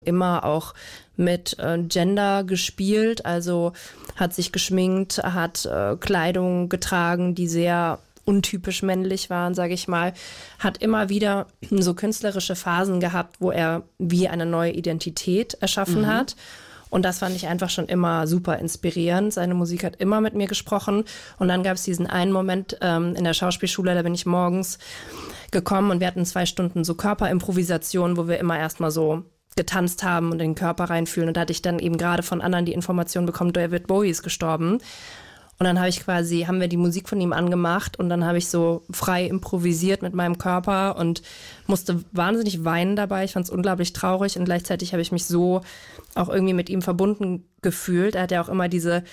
Immer auch mit Gender gespielt, also hat sich geschminkt, hat Kleidung getragen, die sehr untypisch männlich waren, sage ich mal, hat immer wieder so künstlerische Phasen gehabt, wo er wie eine neue Identität erschaffen hat. Und das fand ich einfach schon immer super inspirierend. Seine Musik hat immer mit mir gesprochen. Und dann gab es diesen einen Moment in der Schauspielschule, da bin ich morgens gekommen und wir hatten 2 Stunden so Körperimprovisation, wo wir immer erstmal so getanzt haben und in den Körper reinfühlen. Und da hatte ich dann eben gerade von anderen die Information bekommen, David Bowie ist gestorben. Und dann haben wir die Musik von ihm angemacht und dann habe ich so frei improvisiert mit meinem Körper und musste wahnsinnig weinen dabei. Ich fand es unglaublich traurig und gleichzeitig habe ich mich so auch irgendwie mit ihm verbunden gefühlt. Er hat ja auch immer diese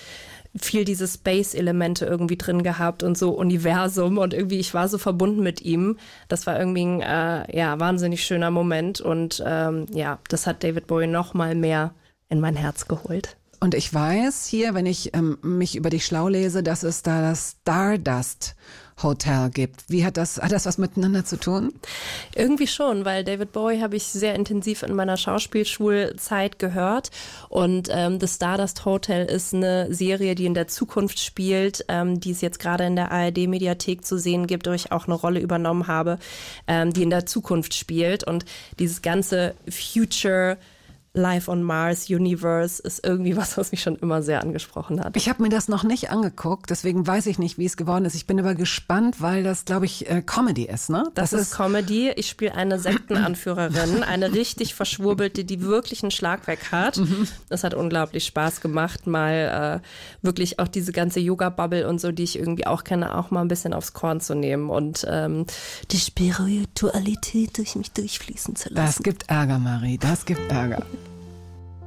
Space-Elemente irgendwie drin gehabt und so Universum und irgendwie, ich war so verbunden mit ihm. Das war irgendwie ein wahnsinnig schöner Moment und das hat David Bowie noch mal mehr in mein Herz geholt. Und ich weiß hier, wenn ich mich über dich schlau lese, dass es da das Stardust Hotel gibt. Hat das was miteinander zu tun? Irgendwie schon, weil David Bowie habe ich sehr intensiv in meiner Schauspielschulzeit gehört und The Stardust Hotel ist eine Serie, die in der Zukunft spielt, die es jetzt gerade in der ARD-Mediathek zu sehen gibt, wo ich auch eine Rolle übernommen habe, die in der Zukunft spielt und dieses ganze Future Life on Mars Universe ist irgendwie was mich schon immer sehr angesprochen hat. Ich habe mir das noch nicht angeguckt, deswegen weiß ich nicht, wie es geworden ist. Ich bin aber gespannt, weil das, glaube ich, Comedy ist, ne? Das ist Comedy. Ich spiele eine Sektenanführerin, eine richtig verschwurbelte, die wirklich ein Schlag weg hat. Das hat unglaublich Spaß gemacht, mal wirklich auch diese ganze Yoga-Bubble und so, die ich irgendwie auch kenne, auch mal ein bisschen aufs Korn zu nehmen und die Spiritualität durch mich durchfließen zu lassen. Das gibt Ärger, Marie, das gibt Ärger.